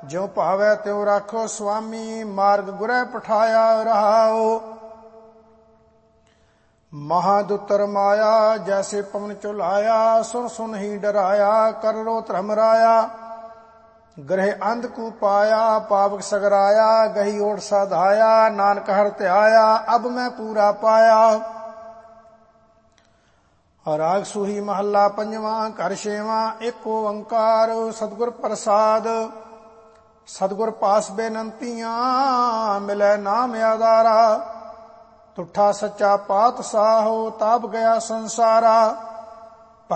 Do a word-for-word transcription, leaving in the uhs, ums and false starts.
ज्यों भावै त्यों राखो स्वामी, मार्ग गुरै पठाया रहाओ। महादुतर माया जैसे पवन चुलाया, सुन सुन ही डराया, कर रो धर्म राया। ग्रह अंध कु पाया, पावक सगराया, गही ओट साधाया, नानक हर त्याया, अब मैं पूरा पाया। राग सूही महला पंजवा, घर छेवा, एक ओंकार सतगुर प्रसाद। सतगुर पास बेनंतियां, मिलै नाम आधारा। तुठा सच्चा पातशाहो, ताप गया संसारा।